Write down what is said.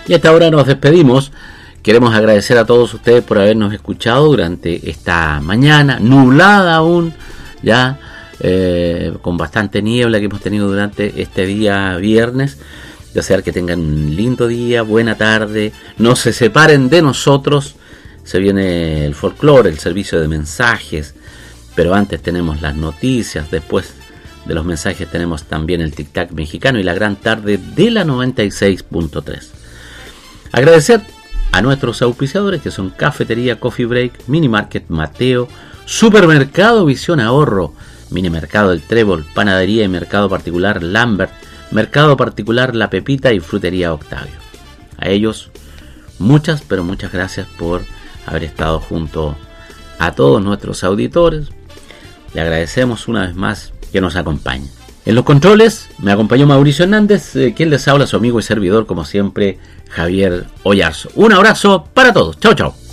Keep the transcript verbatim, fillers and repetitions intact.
Y hasta ahora nos despedimos. Queremos agradecer a todos ustedes por habernos escuchado durante esta mañana, nublada aún, ya eh, con bastante niebla que hemos tenido durante este día viernes. Desear que tengan un lindo día, buena tarde, no se separen de nosotros. Se viene el folclore, el servicio de mensajes, pero antes tenemos las noticias, después de los mensajes tenemos también el Tic Tac mexicano y la gran tarde de la noventa y seis punto tres. Agradecer a nuestros auspiciadores que son Cafetería Coffee Break, Mini Market Mateo, Supermercado Visión Ahorro, Mini Mercado El Trébol, Panadería y Mercado Particular Lambert, Mercado Particular La Pepita y Frutería Octavio. A ellos muchas, pero muchas gracias por haber estado junto a todos nuestros auditores. Le agradecemos una vez más que nos acompañen. En los controles me acompañó Mauricio Hernández, eh, quien les habla, su amigo y servidor, como siempre, Javier Oyarzo. Un abrazo para todos. Chao, chao.